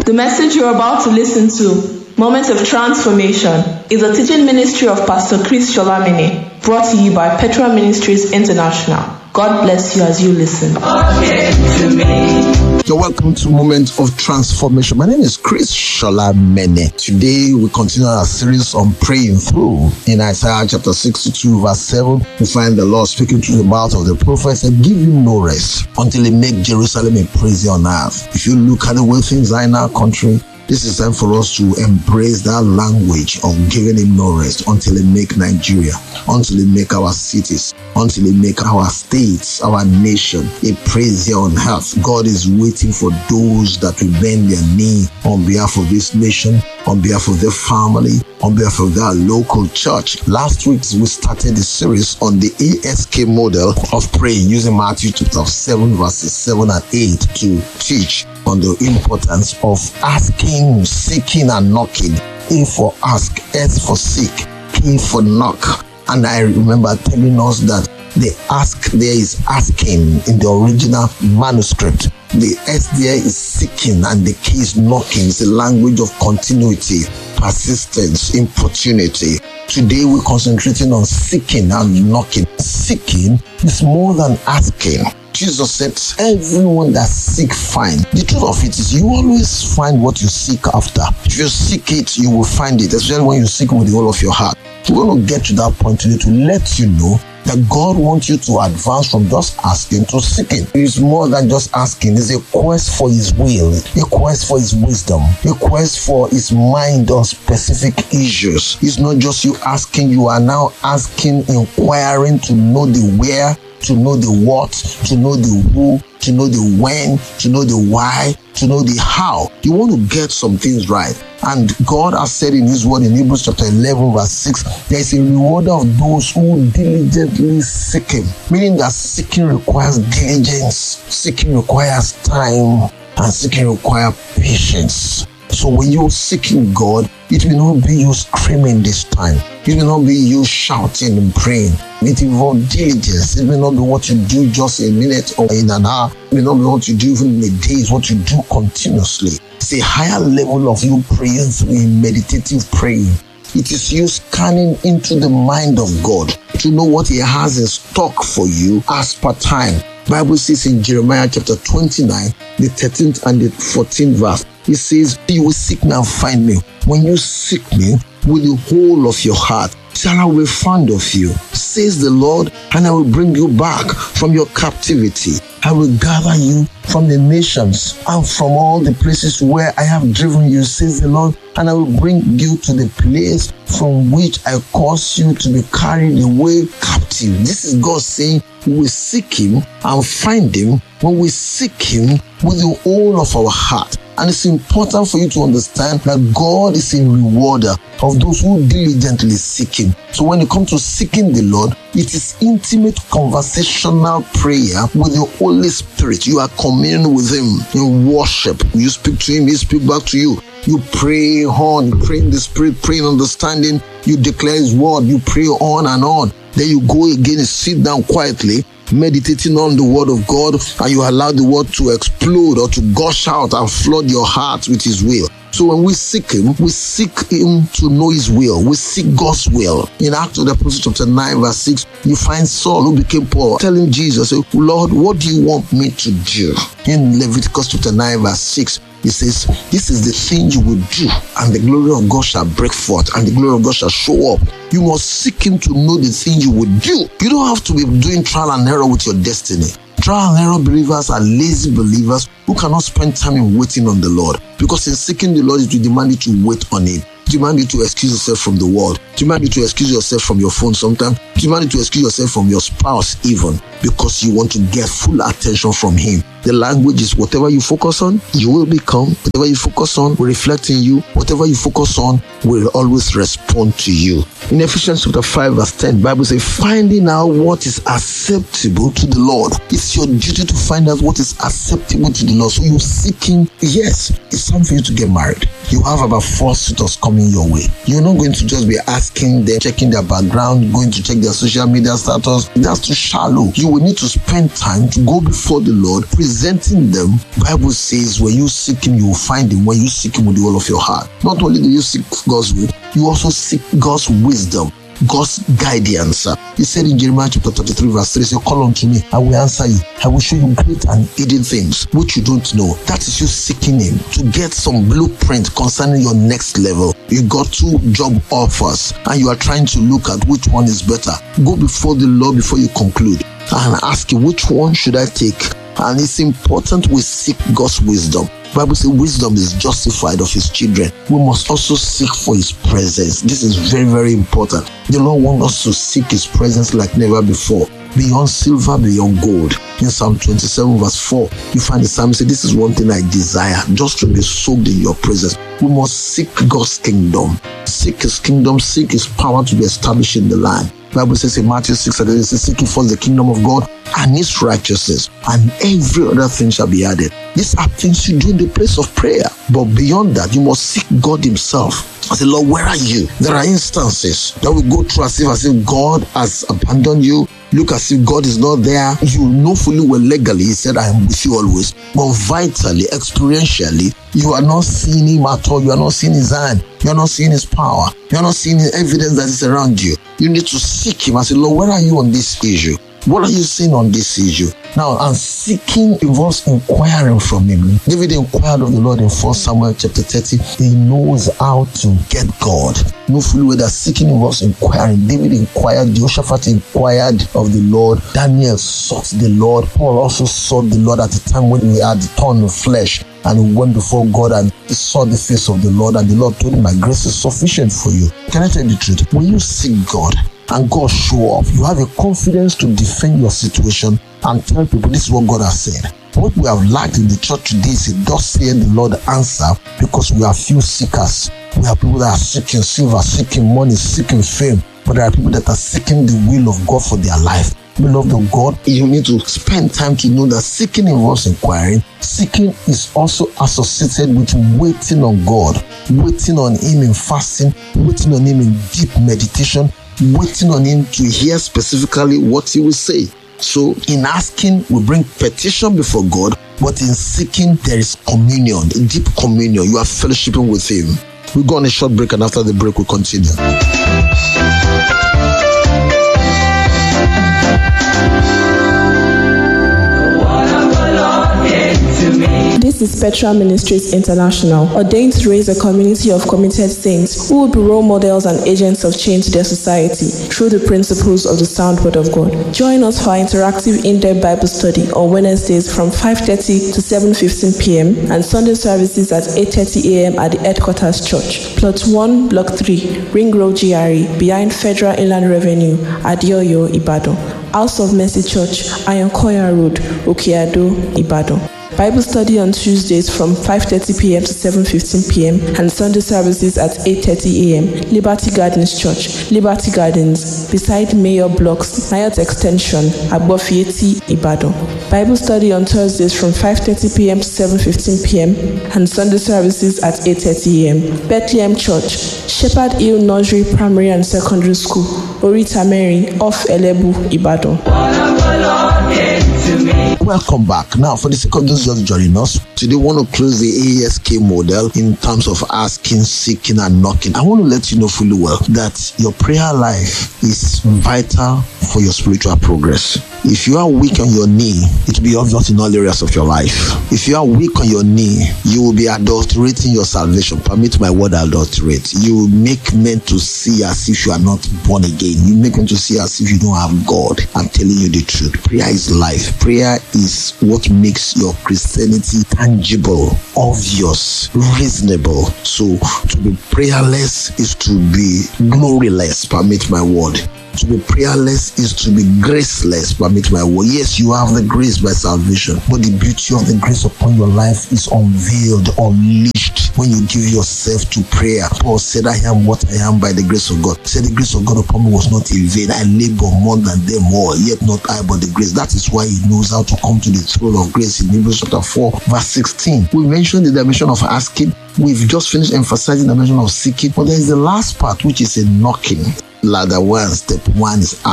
The message you're about to listen to, Moments of Transformation, is a teaching ministry of Pastor Chris Sholamini, brought to you by Petra Ministries International. God bless you as you listen. You're welcome to Moment of Transformation. My name is Chris Sholamini. Today we continue our series on praying through. In Isaiah chapter 62 verse 7, we find the Lord speaking through the mouth of the prophets and give him no rest until he make Jerusalem a praise on earth. If you look at the way things are in our country, this is time for us to embrace that language of giving him no rest until he make Nigeria, until he make our cities, until he make our states, our nation a praise here on earth. God is waiting for those that will bend their knee on behalf of this nation, on behalf of their family, on behalf of their local church. Last week, we started the series on the ASK model of praying using Matthew chapter 7 verses 7 and 8 to teach on the importance of asking, seeking, and knocking. A for ask, S for seek, K for knock. And I remember telling us that the ask there is asking in the original manuscript. The S there is seeking and the K is knocking. It's a language of continuity, persistence, importunity. Today we're concentrating on seeking and knocking. Seeking is more than asking. Jesus said, everyone that seek find. The truth of it is you always find what you seek after. If you seek it, you will find it, especially when you seek with the whole of your heart. We're going to get to that point today to let you know that God wants you to advance from just asking to seeking. It is more than just asking. It's a quest for his will, a quest for his wisdom, a quest for his mind on specific issues. It's not just you asking, you are now asking, inquiring to know the where, to know the what, to know the who, to know the when, to know the why, to know the how. You want to get some things right. And God has said in his word in Hebrews chapter 11 verse 6, there is a rewarder of those who diligently seek him. Meaning that seeking requires diligence, seeking requires time, and seeking requires patience. So when you're seeking God, it will not be you screaming this time. It will not be you shouting and praying. It involves diligence. It will not be what you do just a minute or in an hour. It will not be what you do even in a day. It's what you do continuously. It's a higher level of you praying through meditative praying. It is you scanning into the mind of God to know what he has in stock for you as per time. Bible says in Jeremiah chapter 29, the 13th and the 14th verse, it says, you will seek me and find me. When you seek me with the whole of your heart, shall I will find of you, says the Lord, and I will bring you back from your captivity. I will gather you from the nations and from all the places where I have driven you, says the Lord, and I will bring you to the place from which I caused you to be carried away captive. This is God saying we will seek him and find him when we seek him with the whole of our heart. And it's important for you to understand that God is a rewarder of those who diligently seek him. So when it comes to seeking the Lord, it is intimate conversational prayer with the Holy Spirit. You are communing with him in worship. You speak to him, he speaks back to you. You pray on, you pray in the Spirit, pray in understanding. You declare his word, you pray on and on. Then you go again and sit down quietly, meditating on the word of God, and you allow the word to explode or to gush out and flood your heart with his will. So when we seek him to know his will. We seek God's will. In Acts of the Apostles chapter 9 verse 6, you find Saul, who became Paul, telling Jesus, Lord, what do you want me to do? In Leviticus chapter 9 verse 6, he says, this is the thing you will do, and the glory of God shall break forth, and the glory of God shall show up. You must seek him to know the thing you will do. You don't have to be doing trial and error with your destiny. Trial and error believers are lazy believers who cannot spend time in waiting on the Lord. Because in seeking the Lord, it will demand you to wait on it. Demand you to excuse yourself from the world. Demand you to excuse yourself from your phone sometimes. Demand you to excuse yourself from your spouse even, because you want to get full attention from him. The language is whatever you focus on, you will become. Whatever you focus on will reflect in you. Whatever you focus on will always respond to you. In Ephesians chapter 5 verse 10, the Bible says, finding out what is acceptable to the Lord. It's your duty to find out what is acceptable to the Lord. So you're seeking, yes, it's time for you to get married. You have about 4 suitors coming your way. You're not going to just be asking them, checking their background, going to check their social media status. That's too shallow. You will need to spend time to go before the Lord, present presenting them, Bible says when you seek him, you will find him when you seek him with the whole of your heart. Not only do you seek God's will, you also seek God's wisdom, God's guidance. He said in Jeremiah chapter 33 verse 3, he said, call unto me, I will answer you. I will show you great and hidden things which you don't know. That is you seeking him to get some blueprint concerning your next level. You got 2 job offers and you are trying to look at which one is better. Go before the Lord before you conclude and ask him, which one should I take? And it's important we seek God's wisdom. The Bible says wisdom is justified of his children. We must also seek for his presence. This is very, very important. The Lord wants us to seek his presence like never before. Beyond silver, beyond gold. In Psalm 27 verse 4, you find the psalmist say, this is one thing I desire, just to be soaked in your presence. We must seek God's kingdom. Seek his kingdom, seek his power to be established in the land. The Bible says in Matthew 6, it says, seek ye first the kingdom of God and his righteousness, and every other thing shall be added. These are things you do in the place of prayer. But beyond that, you must seek God himself. I say, Lord, where are you? There are instances that we go through as if God has abandoned you. Look as if God is not there. You know fully well legally, he said, I am with you always. But vitally, experientially, you are not seeing him at all. You are not seeing his hand. You are not seeing his power. You are not seeing the evidence that is around you. You need to seek him and say, Lord, where are you on this issue? What are you seeing on this issue? Now, and seeking involves inquiring from him. David inquired of the Lord in 1 Samuel chapter 30. He knows how to get God. No fully way that seeking involves inquiring. David inquired, Jehoshaphat inquired of the Lord. Daniel sought the Lord. Paul also sought the Lord at the time when he had the thorn of flesh. And he went before God and he saw the face of the Lord. And the Lord told him, my grace is sufficient for you. Can I tell you the truth? When you seek God, and God show up, you have a confidence to defend your situation and tell people this is what God has said. What we have lacked in the church today is a thus saith the Lord answer, because we are few seekers. We have people that are seeking silver, seeking money, seeking fame, but there are people that are seeking the will of God for their life. Beloved of God, you need to spend time to know that seeking involves inquiring. Seeking is also associated with waiting on God, waiting on him in fasting, waiting on him in deep meditation, waiting on him to hear specifically what he will say. So in asking, we bring petition before God, but in seeking, there is communion, deep communion. You are fellowshipping with him. We'll go on a short break, and after the break, we'll continue. This is Petra Ministries International, ordained to raise a community of committed saints who will be role models and agents of change to their society through the principles of the sound word of God. Join us for our interactive in-depth Bible study on Wednesdays from 5:30 to 7:15 p.m. and Sunday services at 8:30 a.m. at the Headquarters Church, Plot 1, Block 3, Ring Road GRE, behind Federal Inland Revenue, Adioyo, Ibadan. House of Mercy Church, Ayonkoya Road, Okeado, Ibadan. Bible study on Tuesdays from 5:30 p.m. to 7:15 p.m. and Sunday services at 8:30 a.m. Liberty Gardens Church, Liberty Gardens, beside Mayor Blocks, Nayot Extension, Agbofieti, Ibadan. Bible study on Thursdays from 5:30 p.m. to 7:15 p.m. and Sunday services at 8:30 a.m. Bethlehem Church, Shepherd Hill Nursery Primary and Secondary School, Orita Mary, off Elebu, Ibadan. Welcome back. Now, for the sake of those just joining us, today we want to close the AASK model in terms of asking, seeking, and knocking. I want to let you know fully well that your prayer life is vital for your spiritual progress. If you are weak on your knee, it will be obvious in all areas of your life. If you are weak on your knee, you will be adulterating your salvation. Permit my word, adulterate. You will make men to see as if you are not born again. You make them to see as if you don't have God. I'm telling you the truth. Prayer is life. Prayer is what makes your Christianity tangible, obvious, reasonable. So to be prayerless is to be gloryless. Permit my word. To be prayerless is to be graceless. Permit my word. Yes, you have the grace by salvation, but the beauty of the grace upon your life is unveiled, unleashed when you give yourself to prayer. Paul said, I am what I am by the grace of God. He said, the grace of God upon me was not in vain. I labor more than them all, yet not I, but the grace. That is why he knows how to come to the throne of grace in Hebrews chapter 4, verse 16. We mentioned the dimension of asking. We've just finished emphasizing the dimension of seeking, but there is the last part, which is a knocking. Ladder 1, step 1 is ask.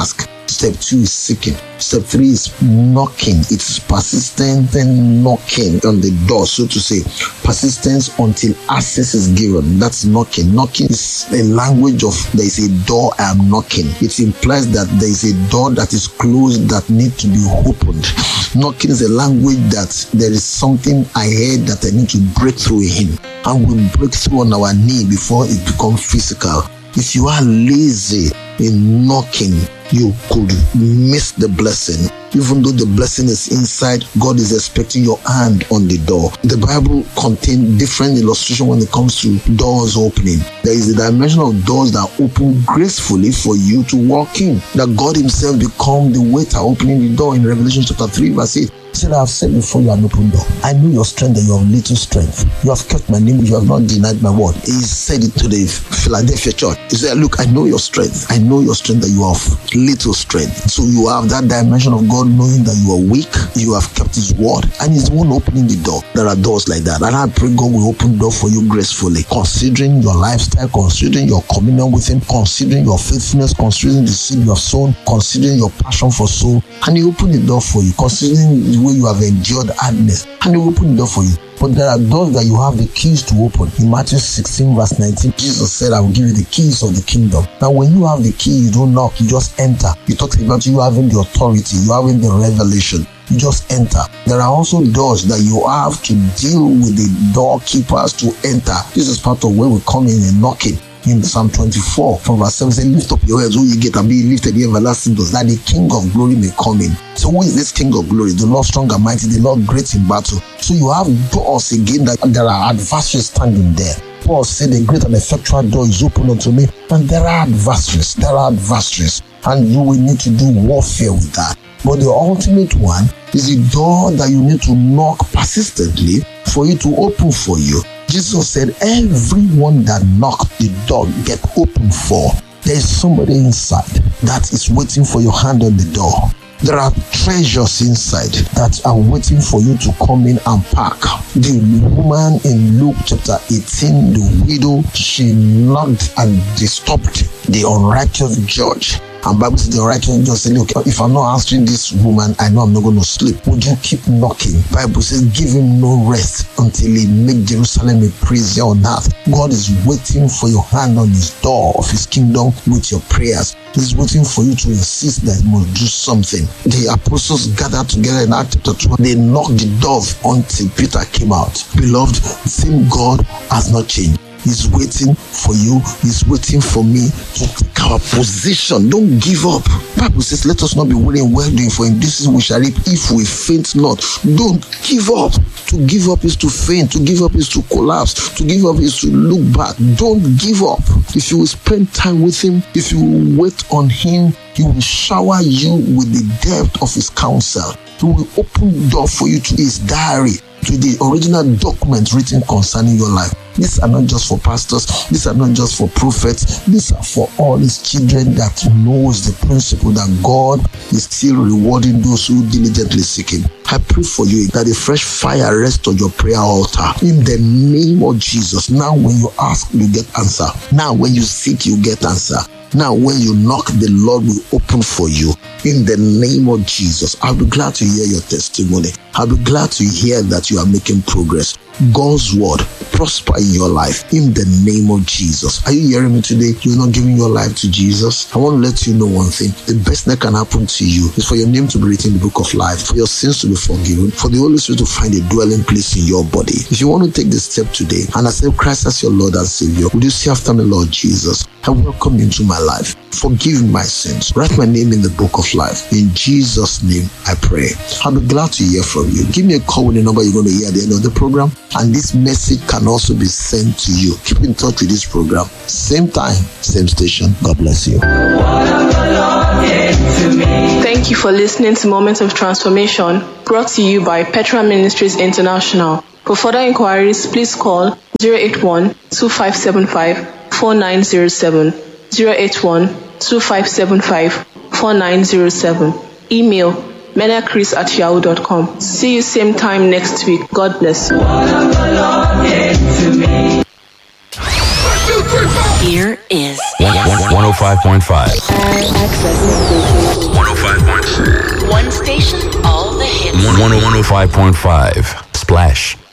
Step 2 is seeking. Step 3 is knocking. It's persistent and knocking on the door, so to say. Persistence until access is given. That's knocking. Knocking is a language of there is a door I am knocking. It implies that there is a door that is closed that needs to be opened. Knocking is a language that there is something I heard that I need to break through in. And we break through on our knee before it becomes physical. If you are lazy in knocking, you could miss the blessing. Even though the blessing is inside, God is expecting your hand on the door. The Bible contains different illustrations when it comes to doors opening. There is a dimension of doors that open gracefully for you to walk in. That God himself become the waiter opening the door in Revelation chapter 3 verse 8. He said, I have said before you an open door. I know your strength and you have little strength. You have kept my name, you have not denied my word. He said it to the Philadelphia church. He said, look, I know your strength. I know your strength that you have little strength. So you have that dimension of God knowing that you are weak. You have kept his word. And he's the one opening the door. There are doors like that. And I pray God will open the door for you gracefully. Considering your lifestyle, considering your communion with him, considering your faithfulness, considering the seed you have sown, considering your passion for soul. And he opened the door for you. Considering the way you have endured hardness, and he will open the door for you. But there are doors that you have the keys to open. In Matthew 16 verse 19, Jesus said, I will give you the keys of the kingdom. Now when you have the key, you don't knock, you just enter. He talks about you having the authority, you having the revelation. You just enter. There are also doors that you have to deal with the doorkeepers to enter. This is part of where we come in and knocking. In Psalm 24 from verse 7 says, lift up your heads, O ye gates, and be lifted, ye everlasting doors, that the King of glory may come in. So who is this King of glory? The Lord strong and mighty, the Lord great in battle. So you have doors again that there are adversaries standing there. Paul said, the great and effectual door is open unto me, and there are adversaries. And you will need to do warfare with that. But the ultimate one is the door that you need to knock persistently for it to open for you. Jesus said, everyone that knocked the door get open for. There is somebody inside that is waiting for your hand on the door. There are treasures inside that are waiting for you to come in and pack. The woman in Luke chapter 18, the widow, she knocked and disturbed the unrighteous judge. And Bible says the righteous just say, look, if I'm not answering this woman, I know I'm not going to sleep. Would you keep knocking? Bible says, give him no rest until he make Jerusalem a praise here on earth. God is waiting for your hand on his door of his kingdom with your prayers. He's waiting for you to insist that he must do something. The apostles gathered together in Acts chapter 2. They knocked the door until Peter came out. Beloved, the same God has not changed. He's waiting for you. He's waiting for me to take our position. Don't give up. Bible says, let us not be weary in well doing, for in this season we shall reap if we faint not. Don't give up. To give up is to faint. To give up is to collapse. To give up is to look back. Don't give up. If you will spend time with him, if you will wait on him, he will shower you with the depth of his counsel. He will open the door for you to his diary, to the original documents written concerning your life. These are not just for pastors. These are not just for prophets. These are for all his children that knows the principle that God is still rewarding those who diligently seek him. I pray for you that a fresh fire rests on your prayer altar in the name of Jesus. Now when you ask, you get answer. Now when you seek, you get answer. Now when you knock, the Lord will open for you in the name of Jesus. I'll be glad to hear your testimony. I'll be glad to hear that you are making progress. God's word prosper in your life in the name of Jesus. Are you hearing me today? You're not giving your life to Jesus. I want to let you know one thing. The best that can happen to you is for your name to be written in the book of life, for your sins to be forgiven, for the Holy Spirit to find a dwelling place in your body. If you want to take this step today and accept Christ as your Lord and Savior, would you say after me, Lord Jesus, I welcome you into my life. Forgive my sins. Write my name in the book of life. In Jesus' name, I pray. I'll be glad to hear from you. Give me a call with the number you're going to hear at the end of the program. And this message can also be sent to you. Keep in touch with this program. Same time, same station. God bless you. Thank you for listening to Moments of Transformation, brought to you by Petra Ministries International. For further inquiries, please call 081-2575-4907, 081-2575-4907. Email menachris@yahoo.com. See you same time next week. God bless you. Here is 105.5. Access. 105.5. one station, all the hits. 105.5. Splash.